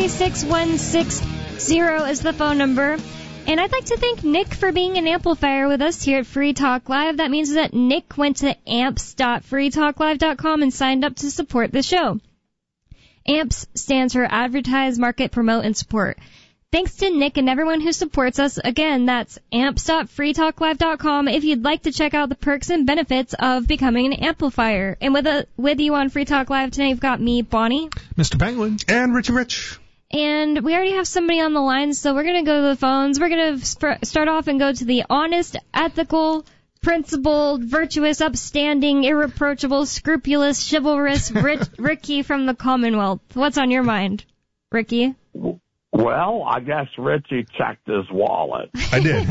36160 is the phone number. And I'd like to thank Nick for being an amplifier with us here at Free Talk Live. That means that Nick went to amps.freetalklive.com and signed up to support the show. AMPS stands for Advertise, Market, Promote, and Support. Thanks to Nick and everyone who supports us. Again, that's amps.freetalklive.com if you'd like to check out the perks and benefits of becoming an amplifier. And with you on Free Talk Live tonight, you've got me, Bonnie, Mr. Penguin, and Richie Rich. And we already have somebody on the line, so we're going to go to the phones. We're going to start off and go to the honest, ethical, principled, virtuous, upstanding, irreproachable, scrupulous, chivalrous Ricky from the Commonwealth. What's on your mind, Ricky? Well, I guess Richie checked his wallet. I did.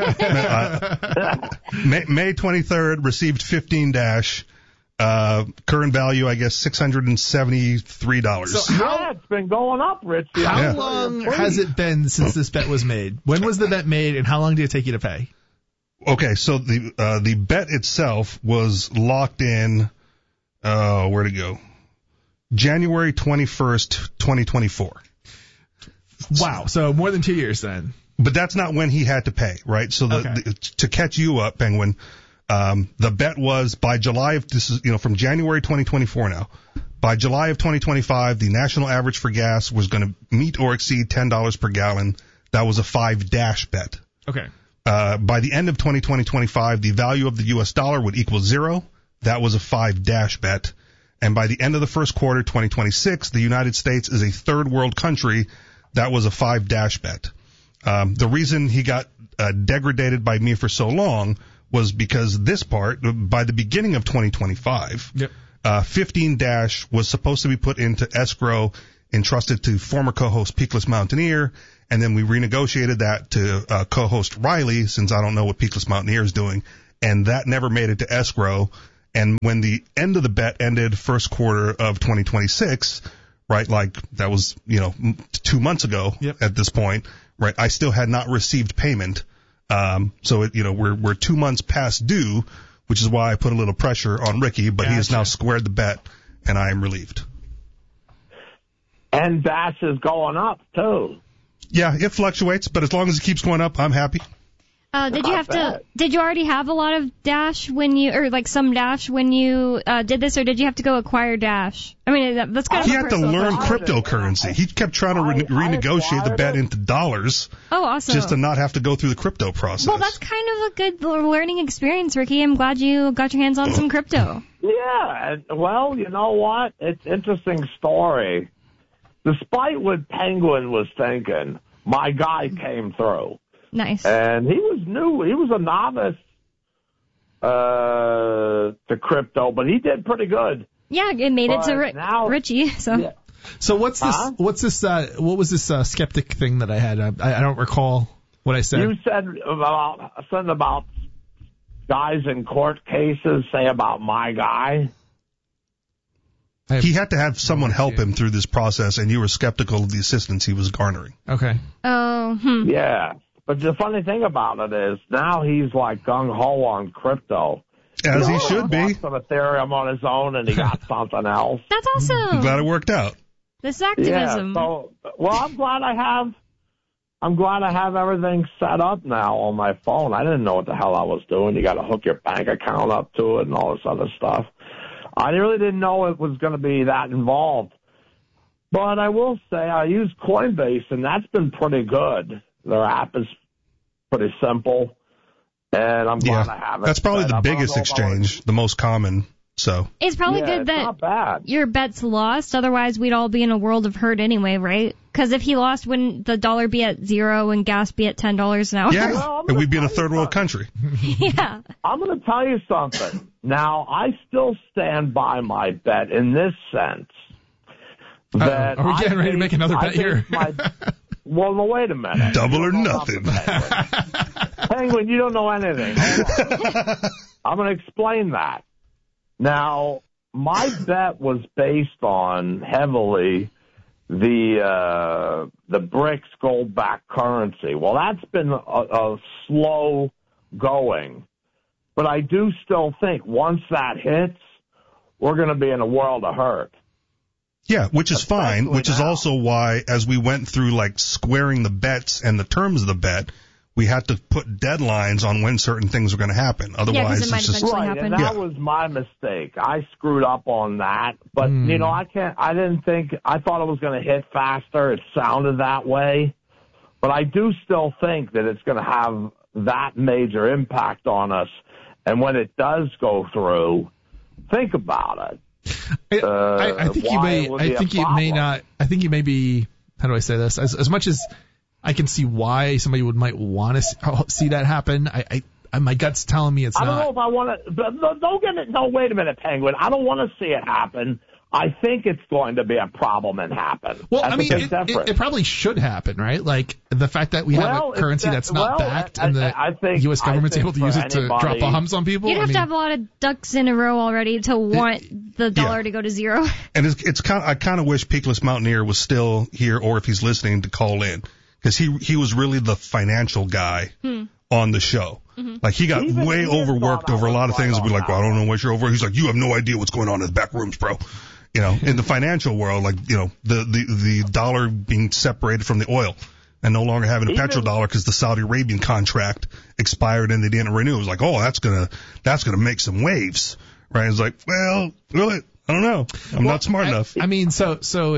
May 23rd, received 15 dash. Current value, I guess, $673. So yeah, it's been going up, Richie. How long has it been since this bet was made? When was the bet made, and how long did it take you to pay? Okay, so the bet itself was locked in, where'd it go? January 21st, 2024. Wow, so more than 2 years then. But that's not when he had to pay, right? So to catch you up, Penguin, the bet was by July of, this is, from January 2024 now, by July of 2025, the national average for gas was going to meet or exceed $10 per gallon. That was a 5-dash bet. Okay. By the end of 2025, the value of the U.S. dollar would equal 0. That was a 5-dash bet. And by the end of the first quarter, 2026, the United States is a third world country. That was a 5-dash bet. The reason he got degraded by me for so long was because this part, by the beginning of 2025, 15 dash was supposed to be put into escrow, entrusted to former co-host Peakless Mountaineer, and then we renegotiated that to co-host Riley, since I don't know what Peakless Mountaineer is doing, and that never made it to escrow. And when the end of the bet ended first quarter of 2026, right, like that was, 2 months ago at this point, right, I still had not received payment. So we're 2 months past due, which is why I put a little pressure on Ricky, but he has now squared the bet, and I am relieved. And Dash is going up, too. Yeah, it fluctuates, but as long as it keeps going up, I'm happy. Did you already have a lot of Dash some Dash when you did this, or did you have to go acquire Dash? I mean, that's kind of he had to learn cryptocurrency. He kept trying to renegotiate the bet into dollars. Oh, awesome. Just to not have to go through the crypto process. Well, that's kind of a good learning experience, Ricky. I'm glad you got your hands on some crypto. Yeah, well, you know what? It's an interesting story. Despite what Penguin was thinking, my guy came through. Nice. And he was new. He was a novice to crypto, but he did pretty good. Yeah, it made it to Richie. So. Yeah. So what's this? What was this skeptic thing that I had? I don't recall what I said. You said something about guys in court cases say about my guy. He had to have someone help him through this process, and you were skeptical of the assistance he was garnering. Okay. Oh. Yeah. But the funny thing about it is now he's like gung-ho on crypto. As he should be. He bought some Ethereum on his own, and he got something else. That's awesome. I'm glad it worked out. This activism. Yeah, I'm glad I have everything set up now on my phone. I didn't know what the hell I was doing. You got to hook your bank account up to it and all this other stuff. I really didn't know it was going to be that involved. But I will say I use Coinbase, and that's been pretty good. Their app is pretty simple, and I'm glad I have it. That's probably the biggest exchange, the most common. So it's probably good that your bet's lost. Otherwise, we'd all be in a world of hurt anyway, right? Because if he lost, wouldn't the dollar be at 0 and gas be at $10 an hour? Yeah, and we'd be in a third world country. Yeah. I'm going to tell you something. Now, I still stand by my bet in this sense. That are we getting ready to make another bet here? Well, wait a minute. Double or nothing. Penguin, you don't know anything. I'm going to explain that. Now, my bet was based on heavily the BRICS gold-backed currency. Well, that's been a slow going. But I do still think once that hits, we're going to be in a world of hurt. Yeah, which is fine, which is now. also why, as we went through like squaring the bets and the terms of the bet, we had to put deadlines on when certain things were going to happen. Otherwise, it might it's just eventually Right, happen. and that was my mistake. I screwed up on that, but I thought it was going to hit faster. It sounded that way, but I do still think that it's going to have that major impact on us. And when it does go through, think about it. I think you may. I think you may not. I think you may be. How do I say this? As much as I can see why somebody might want to see that happen, my gut's telling me it's not. I don't know if I want to. Don't get it. No, wait a minute, Penguin. I don't want to see it happen. I think it's going to be a problem and happen. Well, that's it probably should happen, right? Like the fact that we have a currency that's not backed and the U.S. government's able to use it to drop bombs on people. You'd have to have a lot of ducks in a row already to want the dollar to go to zero. And it's kind of, I kind of wish Peakless Mountaineer was still here, or if he's listening, to call in, because he was really the financial guy on the show. Mm-hmm. Like he got way overworked over a lot of things. And be like, well, I don't know what you're over. He's like, you have no idea what's going on in the back rooms, bro. You know, in the financial world, like, you know, the dollar being separated from the oil and no longer having a petrodollar because the Saudi Arabian contract expired and they didn't renew. It was like, oh, that's gonna make some waves, right? It's like, well, really, I don't know. I'm not smart enough. I mean, so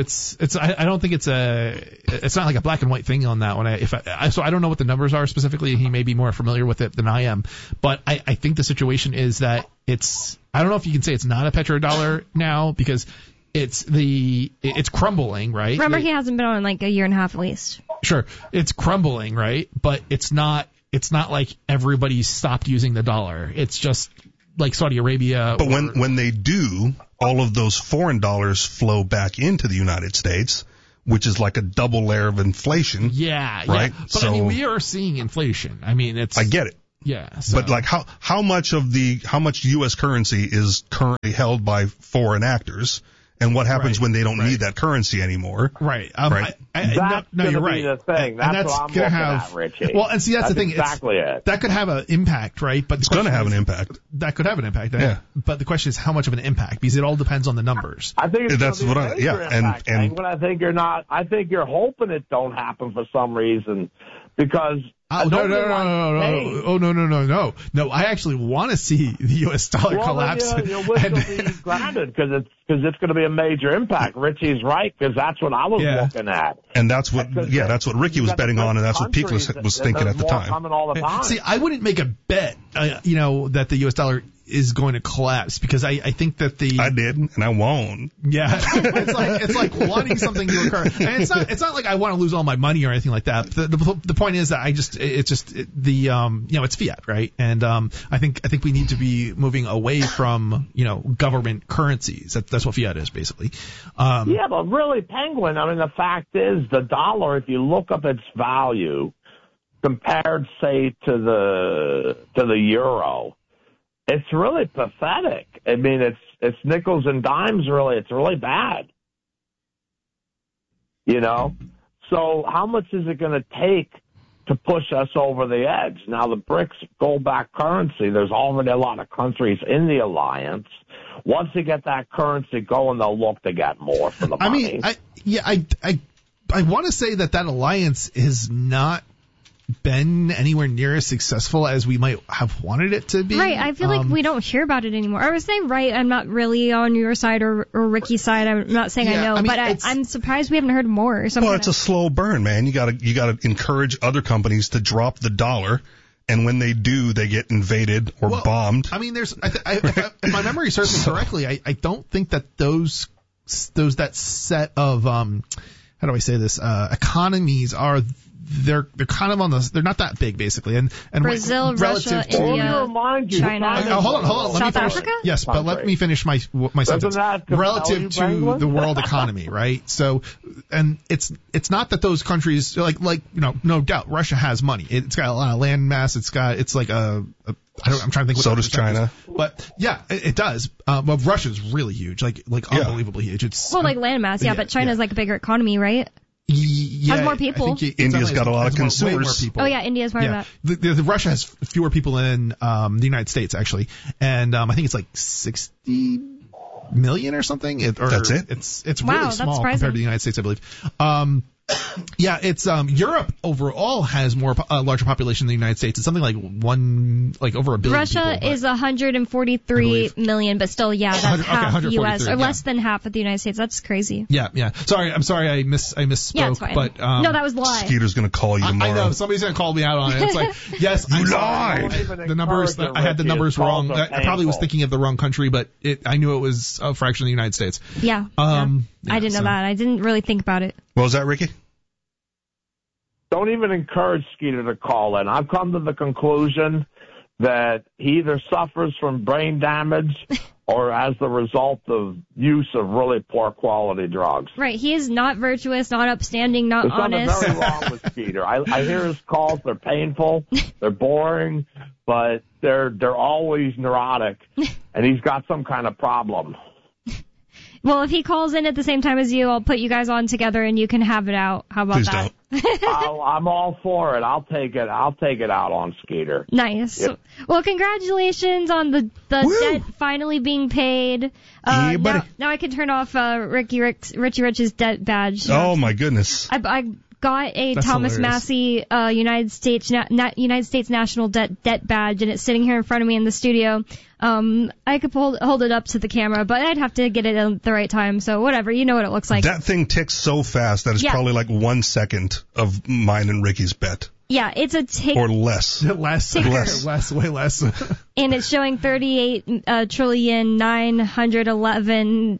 I don't think it's not like a black and white thing on that one. So I don't know what the numbers are specifically. He may be more familiar with it than I am, but I think the situation is that I don't know if you can say it's not a petrodollar now because it's crumbling, right? Remember, he hasn't been on in like a year and a half at least. Sure. It's crumbling, right? But it's not like everybody stopped using the dollar. It's just like Saudi Arabia. But when they do, all of those foreign dollars flow back into the United States, which is like a double layer of inflation. Yeah. Right? Yeah. But I mean, we are seeing inflation. I mean, I get it. Yeah. So. But like how much U.S. currency is currently held by foreign actors, and what happens when they don't need that currency anymore? Right. Right. No, you're right. The thing. That's what I'm looking at, Richie. Well, and see, that's the thing. Exactly it. That could have an impact, right? But it's going to have an impact. That could have an impact. Yeah. But the question is how much of an impact, because it all depends on the numbers. I think that's what impact, but I think you're not. I think you're hoping it don't happen for some reason, because. No. Oh, no. I actually want to see the U.S. dollar collapse. Your wish will be granted because it's going to be a major impact. Richie's right, because that's what I was looking at. And that's what Ricky was betting on, and that's what Peakless was thinking at the time. Coming all the time. See, I wouldn't make a bet, that the U.S. dollar is going to collapse, because I think that I did, and I won't. Yeah. it's like wanting something to occur. And it's not like I want to lose all my money or anything like that. The point is that it's fiat, right? And I think we need to be moving away from, government currencies. That's what fiat is, basically. Yeah, but really, Penguin, I mean, the fact is the dollar, if you look up its value compared, say, to the euro, it's really pathetic. I mean, it's nickels and dimes, really. It's really bad. So how much is it going to take to push us over the edge? Now, the BRICS gold-backed currency, there's already a lot of countries in the alliance. Once they get that currency going, they'll look to get more for the money. I want to say that alliance is not been anywhere near as successful as we might have wanted it to be. Right. I feel like we don't hear about it anymore. I was saying, right, I'm not really on your side or Ricky's side. I'm not saying I know, but I'm surprised we haven't heard more. Well, it's a slow burn, man. You gotta encourage other companies to drop the dollar. And when they do, they get invaded or bombed. I mean, if my memory serves me correctly, I don't think that that set of, how do I say this, economies are, they're kind of they're not that big, basically. And Brazil, Russia, India, China. Hold on. Let South me finish. Africa? Yes, but let me finish my sentence. Relative to the world economy, right? So, and it's not that those countries, no doubt, Russia has money. It's got a lot of land mass. I'm trying to think. So does China. But yeah, it does. But Russia's really huge, like unbelievably huge. It's like land mass, but China's like a bigger economy, right? Yeah, has more people. India's got a lot of consumers. Way more people. Oh yeah, India's part of that. The Russia has fewer people than the United States, actually, and I think it's like 60 million or something. That's it? It's Wow, really that's small surprising. compared to the United States, I believe. Yeah, it's Europe overall has larger population than the United States. It's something like over a billion Russia people, is 143 million, but still, yeah, that's half the U.S. or less than half of the United States. That's crazy. Yeah. I'm sorry, I misspoke. Yeah, it's fine. But no, that was lie. Skeeter's going to call you tomorrow. I know somebody's going to call me out on it. It's like, yes, you lied. The numbers, I had the numbers wrong. I probably was thinking of the wrong country, but I knew it was a fraction of the United States. Yeah. I didn't know that. I didn't really think about it. What was that, Ricky? Don't even encourage Skeeter to call in. I've come to the conclusion that he either suffers from brain damage or as the result of use of really poor quality drugs. Right. He is not virtuous, not upstanding, not honest. There's something very wrong with Skeeter. I hear his calls. They're painful. They're boring, but they're always neurotic, and he's got some kind of problem. Well, if he calls in at the same time as you, I'll put you guys on together and you can have it out. How about Please that? I'm all for it. I'll take it out on Skeeter. Nice. Yep. Well, congratulations on the debt finally being paid. Yeah, buddy. Now I can turn off Richie Rich's debt badge. Oh my goodness. I got a That's Thomas hilarious. Massey United States National Debt badge, and it's sitting here in front of me in the studio. I could hold it up to the camera, but I'd have to get it at the right time. So whatever, you know what it looks like. That thing ticks so fast that it's probably like 1 second of mine and Ricky's bet. Yeah, it's a tick. Or less. Way less. And it's showing 38,911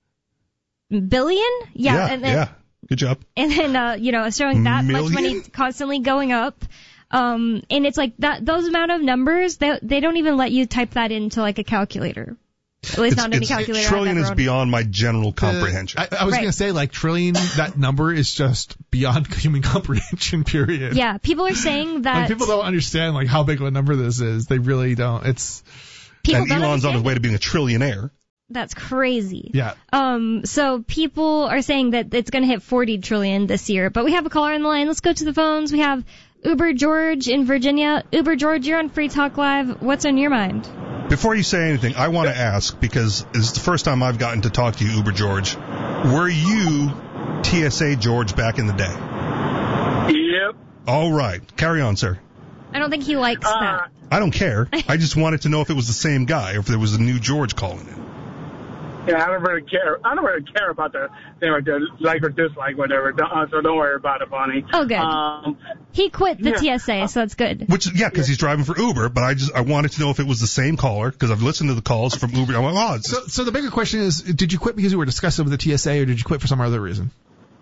billion. Yeah. Good job. And then, it's showing that much Million? money constantly going up. And it's like that, those amount of numbers, they don't even let you type that into like a calculator. At least not any calculator. Trillion I've is ever beyond my general comprehension. I was going to say, like, trillion, that number is just beyond human comprehension, period. Yeah, people are saying that. Like, people don't understand, like, how big of a number this is. They really don't. And Elon's on his way to being a trillionaire. That's crazy. Yeah. So people are saying that it's going to hit 40 trillion this year. But we have a caller on the line. Let's go to the phones. We have Uber George in Virginia. Uber George, you're on Free Talk Live. What's on your mind? Before you say anything, I want to ask, because this is the first time I've gotten to talk to you, Uber George. Were you TSA George back in the day? Yep. All right. Carry on, sir. I don't think he likes that. I don't care. I just wanted to know if it was the same guy or if there was a new George calling in. Yeah, I don't really care. I don't really care about the thing like the like or dislike, whatever. So don't worry about it, Bonnie. Oh, good. He quit the TSA, so that's good. Because he's driving for Uber. But I wanted to know if it was the same caller, because I've listened to the calls from Uber. I'm like, So the bigger question is, did you quit because you were disgusted with the TSA, or did you quit for some other reason?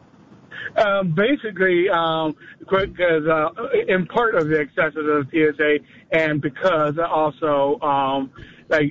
Basically, quit because in part of the excesses of the TSA, and because also I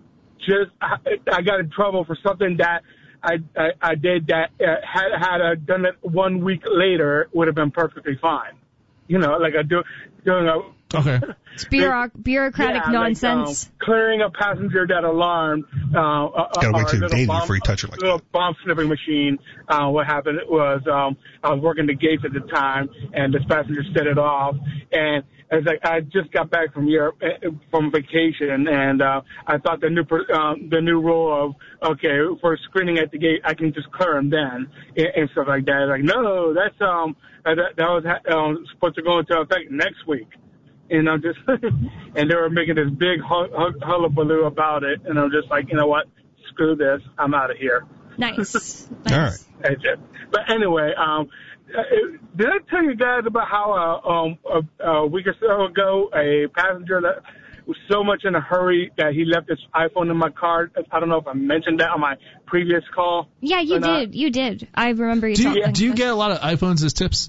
got in trouble for something that I did that had I done it 1 week later would have been perfectly fine. Like doing a it's bureaucratic nonsense. Like, clearing a passenger that alarmed. Gotta wait till Dave before you touch it like little that. Bomb sniffing machine. What happened was I was working the gates at the time, and this passenger set it off, and it's like I just got back from Europe from vacation, and I thought the new rule of for screening at the gate, I can just clear them then and stuff like that. Like no, that's that was supposed to go into effect next week. And I'm just, and they were making this big hullabaloo about it, and I'm just like, you know what? Screw this. I'm out of here. Nice. All right. That's it. But anyway, did I tell you guys about how a week or so ago a passenger that was so much in a hurry that he left his iPhone in my car? I don't know if I mentioned that on my previous call. Yeah, you did. You did. I remember you talking. Do you get a lot of iPhones as tips?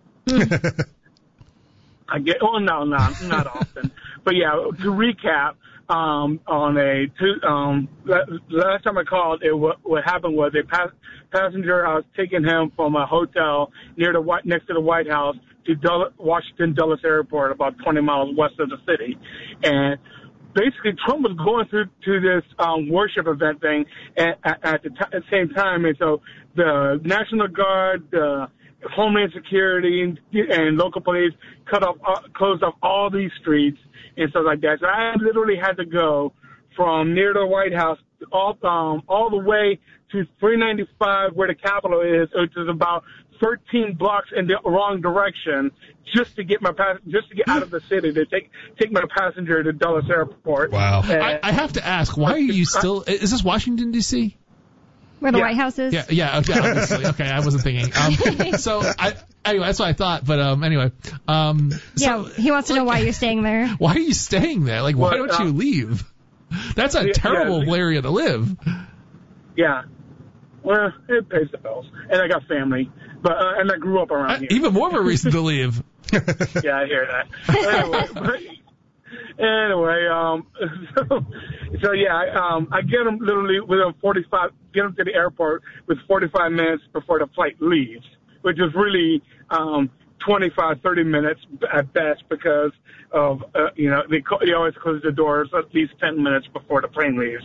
I get, not often. But yeah, to recap, last time I called, what happened was a passenger, I was taking him from a hotel next to the White House to Washington Dulles Airport, about 20 miles west of the city. And basically Trump was going to this worship event thing at the same time. And so the National Guard, the Homeland Security and local police closed off all these streets and stuff like that. So I literally had to go from near the White House all the way to 395 where the Capitol is, which is about 13 blocks in the wrong direction, just to get out of the city to take my passenger to Dulles Airport. Wow. I have to ask, why are you still? Is this Washington D.C.? Where the White House is? Yeah, okay, obviously. Okay, I wasn't thinking. Anyway, that's what I thought, but anyway. He wants to know why you're staying there. Why are you staying there? Like, why don't you leave? That's a terrible area to live. Yeah. Well, it pays the bills. And I got family. And I grew up around here. Even more of a reason to leave. Yeah, I hear that. Anyway, I get them literally get them to the airport with 45 minutes before the flight leaves, which is really 25, 30 minutes at best because of, they always close the doors at least 10 minutes before the plane leaves.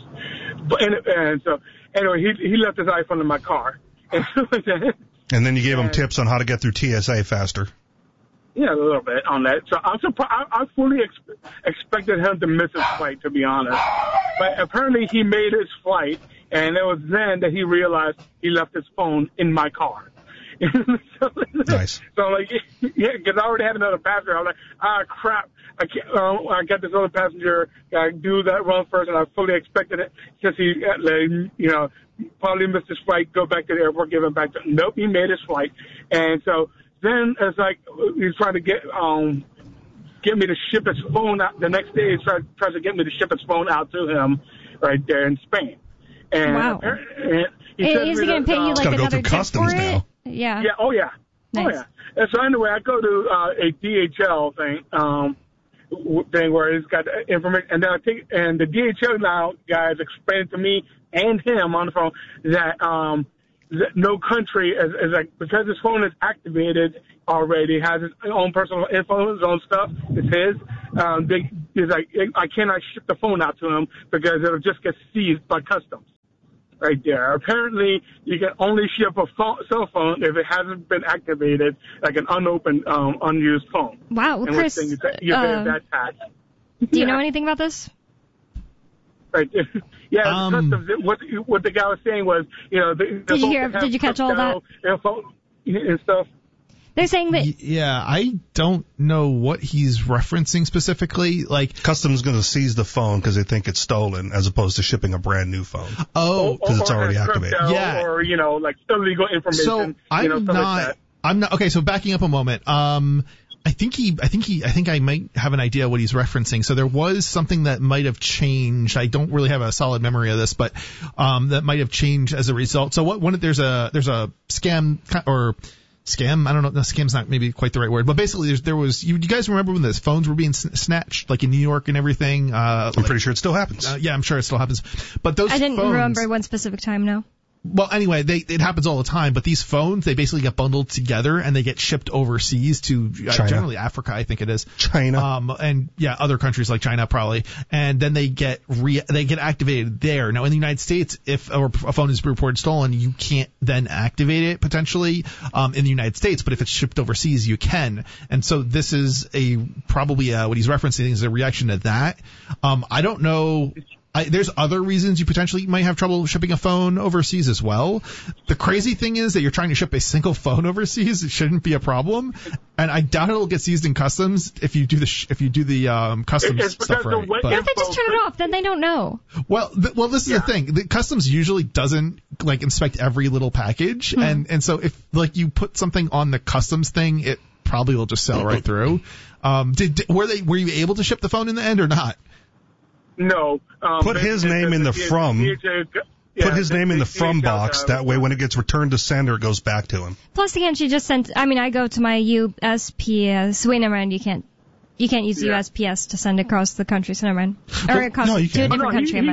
So anyway, he left his iPhone in my car. And then you gave him tips on how to get through TSA faster. Yeah, a little bit on that. So I'm surprised. I fully expected him to miss his flight, to be honest. But apparently he made his flight, and it was then that he realized he left his phone in my car. Nice. So because I already had another passenger. I was like, crap. I can't. I got this other passenger. I do that run first, and I fully expected it because he, probably missed his flight. Go back to the airport, give him back. Nope, he made his flight, and so. Then it's like he's trying to get me to ship his phone out. The next day he tries to get me to ship his phone out to him right there in Spain. And wow. And is he going to pay you like another tip customs for it? now. Yeah. Yeah. Oh yeah. Nice. Oh yeah. And so anyway, I go to a DHL thing where it's got information, and then the DHL now guys explained to me and him on the phone that no country is like, because his phone is activated already, has his own personal info, his own stuff, it's his. He's like, I cannot ship the phone out to him because it'll just get seized by customs. Right there. Apparently, you can only ship a cell phone if it hasn't been activated, like an unopened, unused phone. Wow, well, Chris, you pay that tax. Do you know anything about this? Right. Yeah, customs. What the guy was saying was, Did you catch all that? And stuff. They're saying that. Yeah, I don't know what he's referencing specifically. Like, customs going to seize the phone because they think it's stolen, as opposed to shipping a brand new phone. Oh, because it's already activated. Yeah. Or like illegal information. So I'm not. Okay, so backing up a moment. I think I might have an idea what he's referencing. So there was something that might have changed. I don't really have a solid memory of this, but that might have changed as a result. So there's a scam or scam. I don't know. No, scam's not maybe quite the right word, but basically there was. You guys remember when those phones were being snatched, like in New York and everything? I'm pretty sure it still happens. Yeah, I'm sure it still happens. But those I didn't phones, remember one specific time. No. Well, anyway, it happens all the time, but these phones, they basically get bundled together and they get shipped overseas to generally Africa, I think it is. China. And yeah, other countries like China probably. And then they get activated there. Now in the United States, if a phone is reported stolen, you can't then activate it potentially, in the United States, but if it's shipped overseas, you can. And so this is probably what he's referencing is a reaction to that. I don't know. There's other reasons you potentially might have trouble shipping a phone overseas as well. The crazy thing is that you're trying to ship a single phone overseas. It shouldn't be a problem, and I doubt it'll get seized in customs if you do the customs stuff right. What if they just turn it off? Then they don't know. Well, this is the thing. The customs usually doesn't inspect every little package, and so if you put something on the customs thing, it probably will just sail right through. Were you able to ship the phone in the end or not? No. Put his name in the from. Put his name in the from box. That way, when it gets returned to sender, it goes back to him. Plus, again, she just sent. I mean, I go to my USPS. Wait, never mind. You can't use USPS to send across the country. So never mind. Or across to a different country.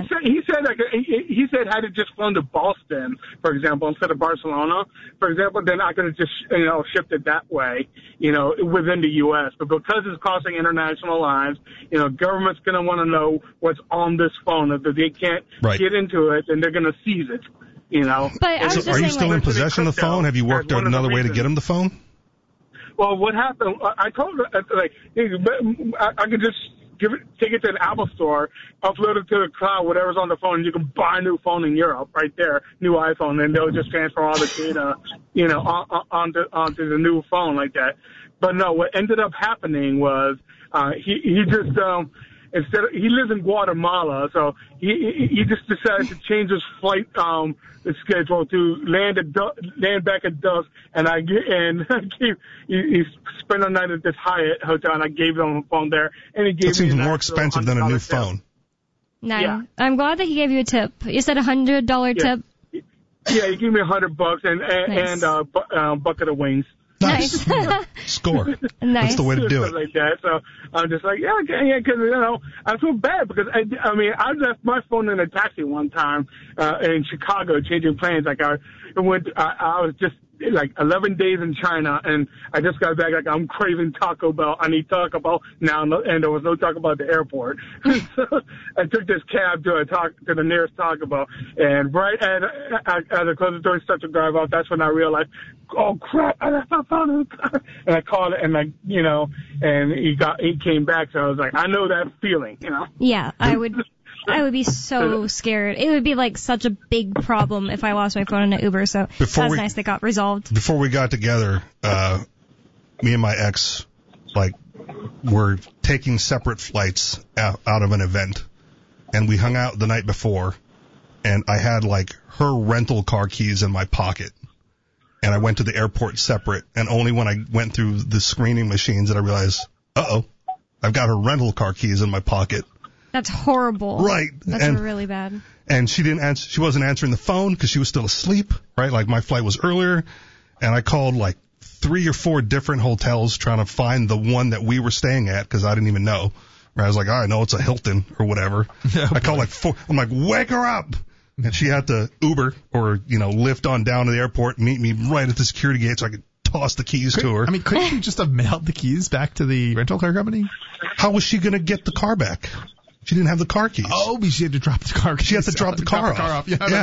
He said had it just flown to Boston, for example, instead of Barcelona, for example, then I could have just shipped it that way, within the U.S. But because it's crossing international lines, government's going to want to know what's on this phone. If they can't get into it, then they're going to seize it. But I was just are you still in possession of the phone? Have you worked out another way to get him the phone? Well, what happened? I told her I could just take it to an Apple store, upload it to the cloud, whatever's on the phone, and you can buy a new phone in Europe right there, new iPhone, and they'll just transfer all the data, onto the new phone like that. But no, what ended up happening was he just he lives in Guatemala, so he just decided to change his flight schedule to land back at dusk, and he spent a night at this Hyatt hotel, and I gave him a phone there, and he gave me. That seems more expensive than a new phone. Nice. Yeah. I'm glad that he gave you a tip. You said $100 tip. Yeah, he gave me $100 Nice. and a bucket of wings. Nice. Score. Nice. That's the way to do it. Like that. So I'm just like, yeah, because I feel bad because I left my phone in a taxi one time in Chicago changing planes. Like I was just like 11 days in China, and I just got back. Like I'm craving Taco Bell. I need Taco Bell now, and there was no Taco Bell at the airport. So I took this cab to the nearest Taco Bell, and right as I closed the door and started to drive off, that's when I realized, oh crap, I left my phone in the car. And I called it, and and he came back. So I was like, I know that feeling, Yeah, I would be so scared. It would be like such a big problem if I lost my phone in an Uber. So that's nice that got resolved. Before we got together, me and my ex, were taking separate flights out of an event, and we hung out the night before, and I had her rental car keys in my pocket, and I went to the airport separate, and only when I went through the screening machines did I realize, I've got her rental car keys in my pocket. That's horrible. Right. That's really bad. And she didn't answer. She wasn't answering the phone because she was still asleep, right? Like my flight was earlier, and I called 3 or 4 different hotels trying to find the one that we were staying at because I didn't even know. Right? I was like, I know it's a Hilton or whatever. I called 4. I'm like, wake her up. And she had to Uber or, Lyft on down to the airport and meet me right at the security gate so I could toss the keys to her. I mean, couldn't you just have mailed the keys back to the rental car company? How was she going to get the car back? She didn't have the car keys. Oh, but she had to drop the car keys. She had to drop the car off. Yeah.